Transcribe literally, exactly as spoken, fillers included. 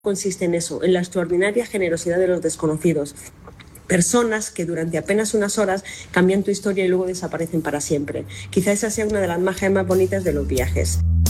consiste en eso, en la extraordinaria generosidad de los desconocidos. Personas que durante apenas unas horas cambian tu historia y luego desaparecen para siempre. Quizá esa sea una de las magias más bonitas de los viajes.